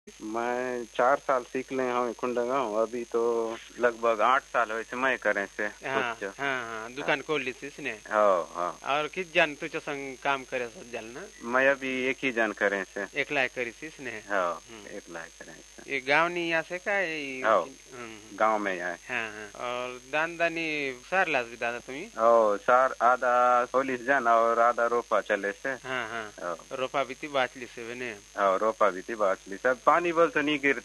मैं 4 साल सीख ले हूँ कुंडा गाँव। अभी तो लगभग 8 साल हुए मैं करे से हाँ कुछ। हाँ हाँ दुकान खोलली तीस ने। हाँ हाँ। और किती जण तुझ्या संग काम करे जाल ना? मैं अभी एक ही जन करे से। एकला करीसीस ने? हाँ एक लाख करे से। ये गांव नहीं यहाँ से का हाँ गांव में है। हाँ हाँ और दान दानी सार लाज भी दादा तुम्ही? ओ सर आधा 40 जन और आधा रोपा चले से। हाँ हाँ हाँ रोपा भी थी बाचली से बने। हाँ रोपा भी थी बाछली सब पानी बोल तो नहीं गिर